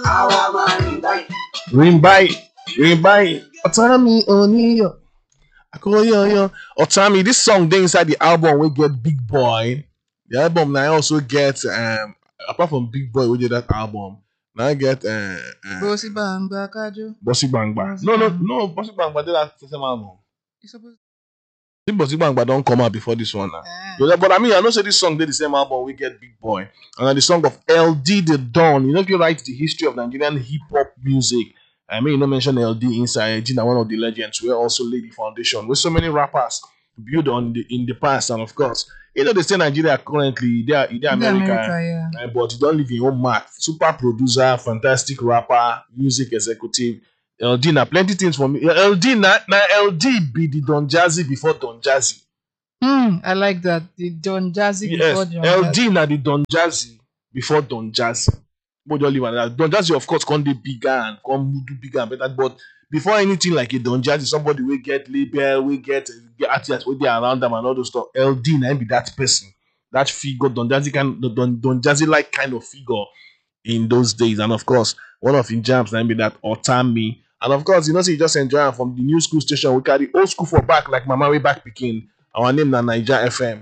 Rimbai, Rimbai, Otami Oniyo. Akoyoyo. Otami, this song they inside the album we get Big Boy. The album now also get apart from Big Boy we did that album. Now I get Bossy Bangba Kajo. Bossy Bangba. Bossy No, no, Bang. no, Bossy Bangba did that same album. You supposed I think Bossy Bangba don't come out before this one now. eh. But I mean, I know say this song did the same album we get Big Boy. And then the song of LD the Don. You know if you write the history of Nigerian hip hop music, I mean you know mention LD inside Gina, one of the legends, we also laid the foundation with so many rappers built on the in the past, and of course, you know they say Nigeria currently they In America, America, yeah. but you don't live in your own mark. Super producer, fantastic rapper, music executive. LD na plenty things for me. LD na LD be the Don Jazzy before Don Jazzy. I like that. The John Jazzy before Yes, John Jazzy. LD na the Don Jazzy before Don Jazzy. But don't leave like that. Don Jazzy, of course, come dey bigger and come do bigger and better. But before anything like a Don Jazzy, somebody will get label, we get artists with they around them and all those stuff. LD na him be that person, that figure. Don Jazzy Don Jazzy like kind of figure in those days. And of course, one of his jams na him be that Otami. And of course, you know, so you just enjoy am from the new school station. We carry old school for back like Mama way back picking. Our name na Niger FM.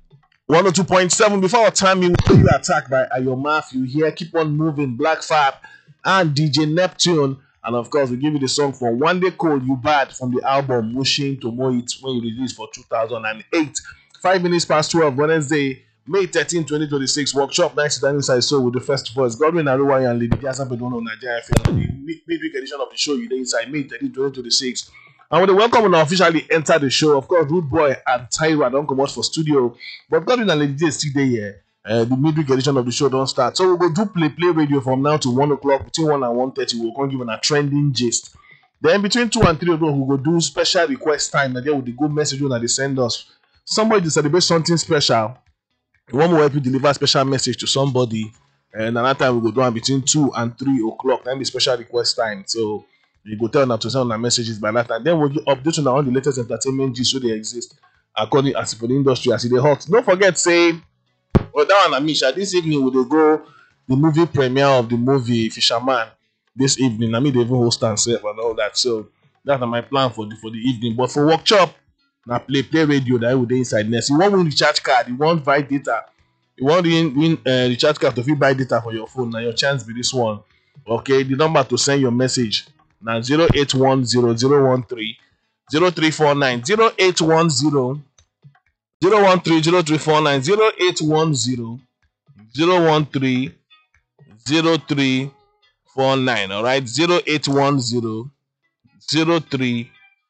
102.7 before our time you will be attacked by Ayomaf. You hear Keep On Moving, Black Fab, and DJ Neptune. And of course, we give you the song for One Day Cold You Bad from the album Wishing to Know It when you released for 2008. 5 minutes past 12, Wednesday, May 13, 2026. Workshop Night Stand Inside Soul with the first voice. Godwin Aruwaya and Lady Jazza Bedono Nigeria FM. The midweek edition of the show, you dey inside May 13, 2026. And with the welcome and officially enter the show, of course, Rude Boy and Tyra don't come out for studio. But Godwin and Lady J is still there here. The midweek edition of the show don't start. So we'll go do play radio from now to 1 o'clock. Between 1 and 1:30, we'll come give a trending gist. Then between 2 and 3 o'clock, we'll go do special request time. And then with the good message that they send us. Somebody to celebrate something special. One will help you deliver a special message to somebody. And another time we'll go down between 2 and 3 o'clock. Then be special request time. So you go tell them to send our messages by that time. Then we'll update on all the latest entertainment gist so they exist according as for the industry as they hot. Don't forget, say, well, that one, Amisha, this evening we will go the movie premiere of the movie Fisherman this evening. I mean, they even host and serve and all that. So that's my plan for the evening. But for workshop, now play radio that will be inside next. You want win recharge card, you want buy data, you want win recharge card to fit buy data for your phone. Now your chance be this one. Okay, the number to send your message now 0810 0349 0810 0349 0810 0349. All right, 0810 03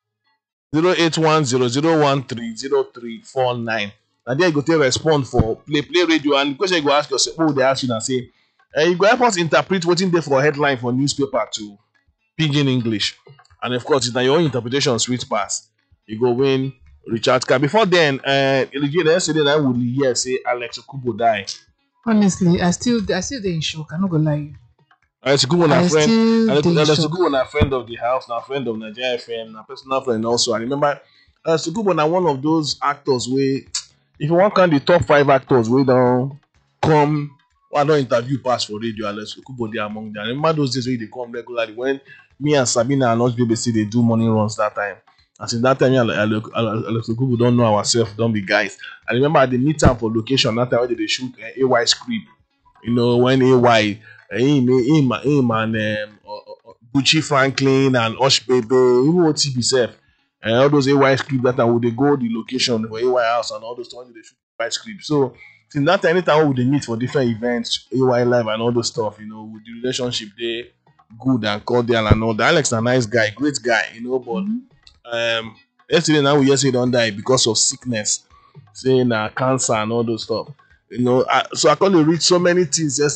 0810 and then you go take respond for play radio, and the question you go ask yourself, who they ask you and say, you go help us interpret wetin dey for headline for newspaper to pidgin English, and of course it's na your own interpretation sweet pass, you go win recharge card. Before then, again yesterday I would hear say Alex Okubo die. Honestly, I still dey in shock. I'm not gonna lie. Alex Okubo na I friend. still Alex dey in shock. Okubo na friend of the house, na friend of Nigeria FM, na personal friend also. I remember Alex Okubo na one of those actors wey, if you wan count the top 5 actors wey don come, I don interview pass for radio, Alex Okubo dey among them. I remember those days wey dey come regularly when me and Sabina and us BBC dey do morning runs that time. And since that time, me and Alex Okubo don know ourselves, don be guys. I remember I dey meet am for location that time when they shoot AY script. You know, when AY, him and Gucci Franklin and Osh Baby, even OTB self, and all those AY script that time, we dey go the location for AY house and all those stuff when they shoot AY script. So since that time, anytime we dey meet for different events, AY live and all those stuff, you know, with the relationship dey good and cordial and all that. Alex na nice guy, great guy, you know, but yesterday now we hear say he don die because of sickness, say na cancer and all those stuff. You know, so I can't read so many things yesterday.